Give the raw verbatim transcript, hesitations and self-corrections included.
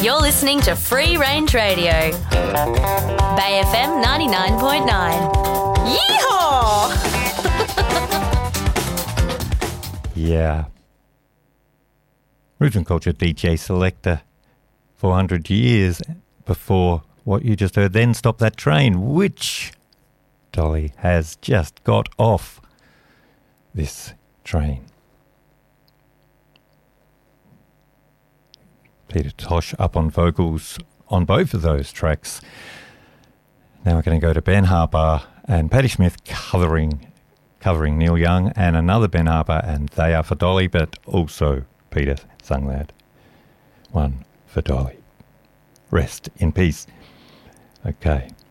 You're listening to Free Range Radio. Bay F M ninety-nine point nine. Yeehaw! Yeah. Roots and Culture D J Selector. four hundred years before what you just heard. Then Stop That Train, which Dolly has just got off this train. Peter Tosh up on vocals on both of those tracks. Now we're going to go to Ben Harper and Patti Smith covering covering Neil Young, and another Ben Harper, and They Are For Dolly, but also Peter sung that one for Dolly. Rest in peace. Okay.